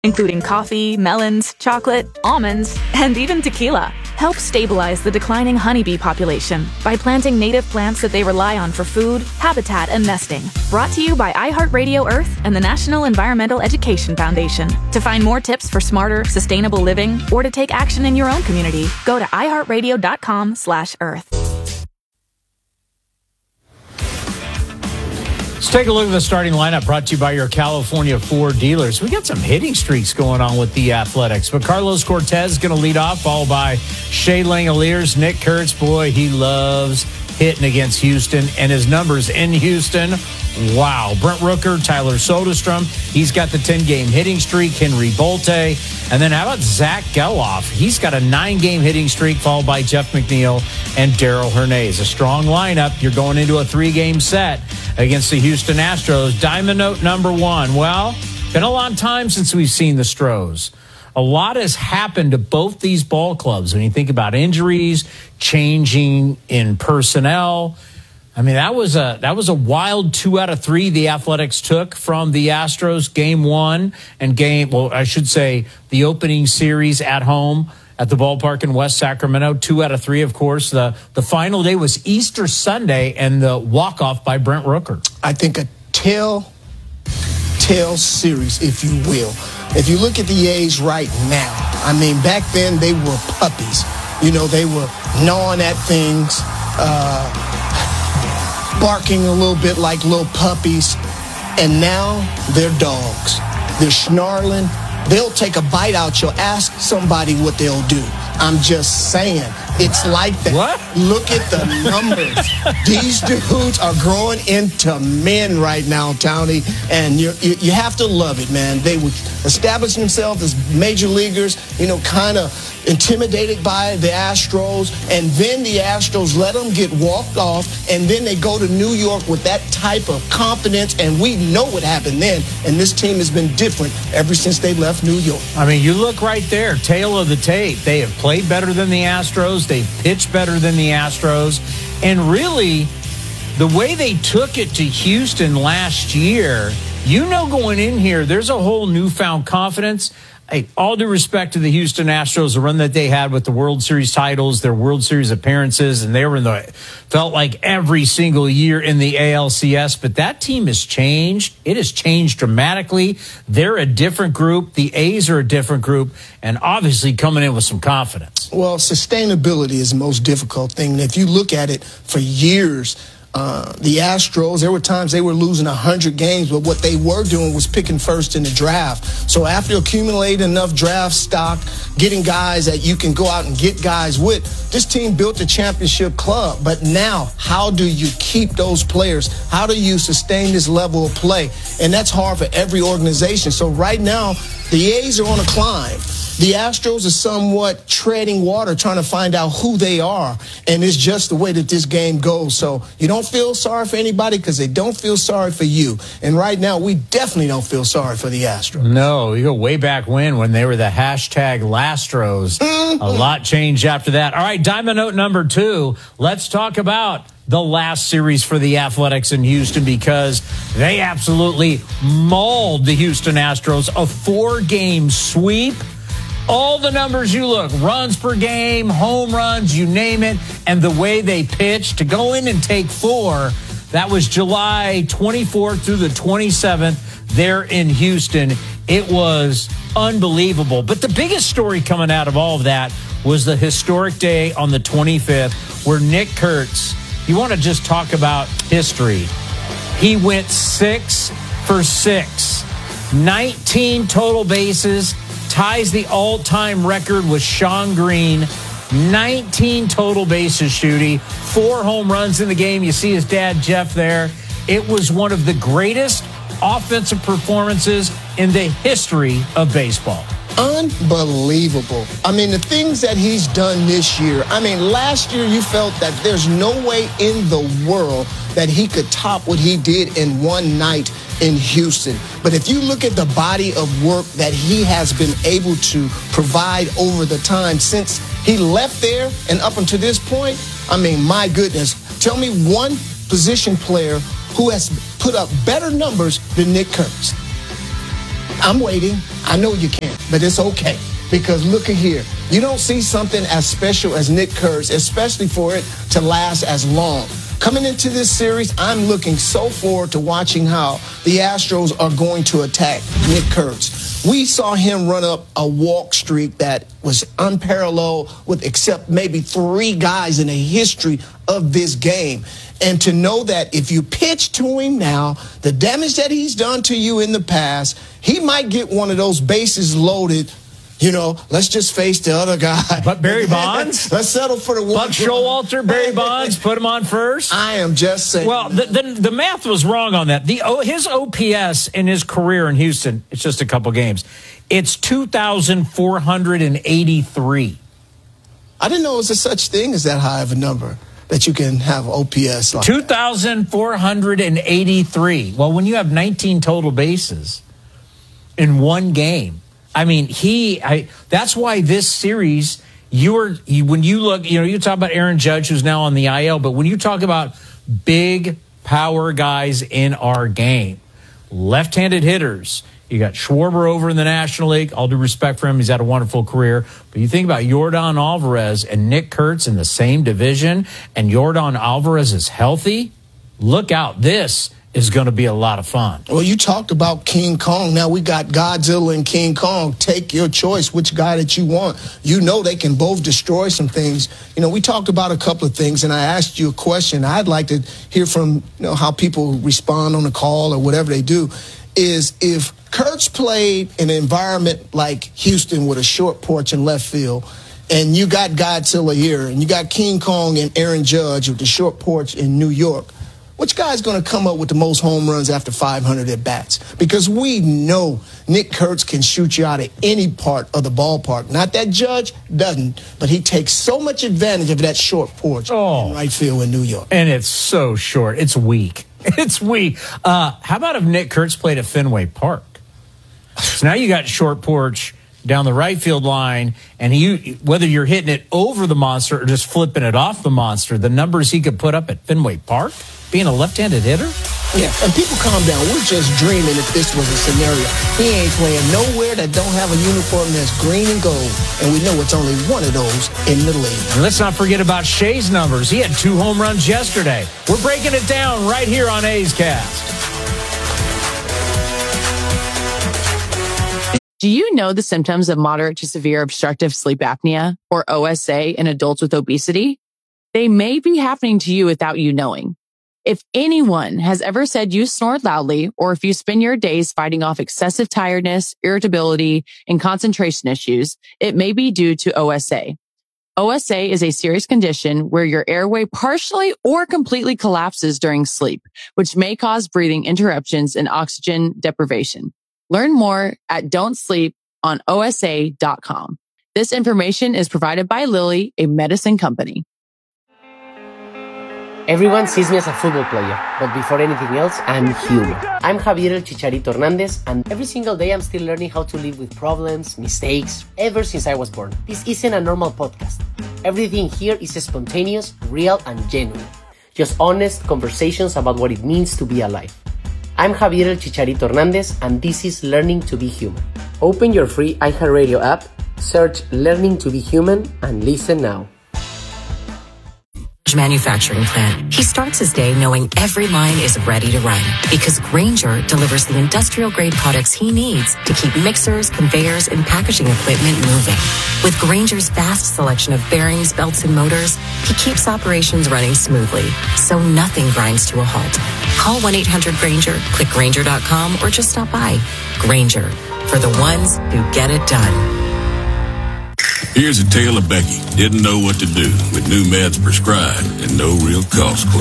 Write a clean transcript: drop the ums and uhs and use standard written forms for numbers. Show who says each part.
Speaker 1: including coffee, melons, chocolate, almonds, and even tequila. Help stabilize the declining honeybee population by planting native plants that they rely on for food, habitat, and nesting. Brought to you by iHeartRadio Earth and the National Environmental Education Foundation. To find more tips for smarter, sustainable living or to take action in your own community, go to iHeartRadio.com/Earth.
Speaker 2: Let's take a look at the starting lineup brought to you by your California Ford dealers. We got some hitting streaks going on with the Athletics, but Carlos Cortez is going to lead off, followed by Shea Langoliers. Nick Kurtz, boy, he loves hitting against Houston, and his numbers in Houston, wow. Brent Rooker, Tyler Soderstrom, he's got the 10-game hitting streak. Henry Bolte, and then how about Zach Geloff? He's got a 9-game hitting streak, followed by Jeff McNeil and Darrell Hernandez. A strong lineup. You're going into a 3-game set against the Houston Astros. Diamond note number 1. Well, been a long time since we've seen the Stros. A lot has happened to both these ball clubs when you think about injuries, changing in personnel. I mean, that was a wild 2 out of 3 the Athletics took from the Astros game 1 and the opening series at home at the ballpark in West Sacramento. 2 out of 3, of course. The final day was Easter Sunday and the walk-off by Brent Rooker.
Speaker 3: I think a tell series, if you will. If you look at the A's right now, I mean, back then they were puppies. You know, they were gnawing at things, barking a little bit like little puppies, and now they're dogs. They're snarling. They'll take a bite out. You'll ask somebody what they'll do. I'm just saying. It's like that.
Speaker 2: What?
Speaker 3: Look at the numbers. These dudes are growing into men right now, Townie, and you have to love it, man. They would establish themselves as major leaguers, you know, kind of intimidated by the Astros, and then the Astros let them get walked off, and then they go to New York with that type of confidence, and we know what happened then, and this team has been different ever since they left New York.
Speaker 2: I mean, you look right there, tail of the tape. They have played better than the Astros. They've pitched better than the Astros. And really, the way they took it to Houston last year, you know, going in here, there's a whole newfound confidence. Hey, all due respect to the Houston Astros, the run that they had with the World Series titles, their World Series appearances, and they were felt like every single year in the ALCS. But that team has changed. It has changed dramatically. They're a different group. The A's are a different group, and obviously coming in with some confidence.
Speaker 3: Well, sustainability is the most difficult thing. If you look at it for years, the Astros, there were times they were losing 100 games, but what they were doing was picking first in the draft. So after accumulating enough draft stock, getting guys that you can go out and get guys with, this team built a championship club. But now, how do you keep those players? How do you sustain this level of play? And that's hard for every organization. So right now, the A's are on a climb. The Astros are somewhat treading water, trying to find out who they are. And it's just the way that this game goes. So you don't feel sorry for anybody because they don't feel sorry for you. And right now, we definitely don't feel sorry for the Astros.
Speaker 2: No, you go way back when they were the hashtag Lastros. Mm-hmm. A lot changed after that. All right, diamond note number 2. Let's talk about the last series for the Athletics in Houston, because they absolutely mauled the Houston Astros. A 4-game sweep. All the numbers you look, runs per game, home runs, you name it, and the way they pitched to go in and take 4, that was July 24th through the 27th there in Houston. It was unbelievable. But the biggest story coming out of all of that was the historic day on the 25th where Nick Kurtz, you want to just talk about history. He went 6 for 6, 19 total bases, ties the all-time record with Shawn Green. 19 total bases, Shooty. 4 home runs in the game. You see his dad, Jeff, there. It was one of the greatest offensive performances in the history of baseball.
Speaker 3: Unbelievable. I mean, the things that he's done this year. I mean, last year you felt that there's no way in the world that he could top what he did in one night in Houston. But if you look at the body of work that he has been able to provide over the time since he left there and up until this point, I mean, my goodness. Tell me one position player who has put up better numbers than Nick Kurtz. I'm waiting. I know you can't, but it's okay. Because look at here. You don't see something as special as Nick Kurtz, especially for it to last as long. Coming into this series, I'm looking so forward to watching how the Astros are going to attack Nick Kurtz. We saw him run up a walk streak that was unparalleled with except maybe 3 guys in the history of this game. And to know that if you pitch to him now, the damage that he's done to you in the past, he might get one of those bases loaded. You know, let's just face the other guy.
Speaker 2: But Barry Bonds?
Speaker 3: Let's settle for the one.
Speaker 2: Buck Showalter, Barry Bonds, put him on first?
Speaker 3: I am just saying.
Speaker 2: Well, the math was wrong on that. His OPS in his career in Houston, it's just a couple games, it's 2,483.
Speaker 3: I didn't know it was such thing as that high of a number that you can have OPS like
Speaker 2: 2,483. Well, when you have 19 total bases in one game, I mean, that's why this series, when you look, you talk about Aaron Judge, who's now on the IL, but when you talk about big power guys in our game, left-handed hitters, you got Schwarber over in the National League. All due respect for him, he's had a wonderful career. But you think about Yordan Alvarez and Nick Kurtz in the same division, and Yordan Alvarez is healthy, look out. This is going to be a lot of fun.
Speaker 3: Well, you talked about King Kong. Now we got Godzilla and King Kong. Take your choice, which guy that you want. You know they can both destroy some things. We talked about a couple of things, and I asked you a question. I'd like to hear from how people respond on the call or whatever they do, is if Kurtz played in an environment like Houston with a short porch in left field, and you got Godzilla here, and you got King Kong and Aaron Judge with the short porch in New York, which guy's going to come up with the most home runs after 500 at-bats? Because we know Nick Kurtz can shoot you out of any part of the ballpark. Not that Judge doesn't, but he takes so much advantage of that short porch in right field in New York.
Speaker 2: And it's so short. It's weak. It's weak. How about if Nick Kurtz played at Fenway Park? So now you got short porch down the right field line, and whether you're hitting it over the monster or just flipping it off the monster, the numbers he could put up at Fenway Park, being a left-handed hitter?
Speaker 3: Yeah, and people calm down. We're just dreaming if this was a scenario. He ain't playing nowhere that don't have a uniform that's green and gold, and we know it's only one of those in the league.
Speaker 2: And let's not forget about Shea's numbers. He had 2 home runs yesterday. We're breaking it down right here on A's Cast.
Speaker 4: Do you know the symptoms of moderate to severe obstructive sleep apnea, or OSA, in adults with obesity? They may be happening to you without you knowing. If anyone has ever said you snore loudly, or if you spend your days fighting off excessive tiredness, irritability, and concentration issues, it may be due to OSA. OSA is a serious condition where your airway partially or completely collapses during sleep, which may cause breathing interruptions and oxygen deprivation. Learn more at don'tsleeponosa.com. This information is provided by Lilly, a medicine company.
Speaker 5: Everyone sees me as a football player, but before anything else, I'm human. I'm Javier El Chicharito Hernandez, and every single day I'm still learning how to live with problems, mistakes, ever since I was born. This isn't a normal podcast. Everything here is spontaneous, real, and genuine. Just honest conversations about what it means to be alive. I'm Javier El Chicharito Hernandez, and this is Learning to be Human. Open your free iHeartRadio app, search Learning to be Human, and listen now.
Speaker 6: Manufacturing plant. He starts his day knowing every line is ready to run because Grainger delivers the industrial grade products he needs to keep mixers, conveyors, and packaging equipment moving. With Grainger's vast selection of bearings, belts, and motors, he keeps operations running smoothly, so nothing grinds to a halt. Call 1-800-GRAINGER, click Grainger.com, or just stop by. Grainger, for the ones who get it done.
Speaker 7: Here's a tale of Becky. Didn't know what to do with new meds prescribed and no real cost clue.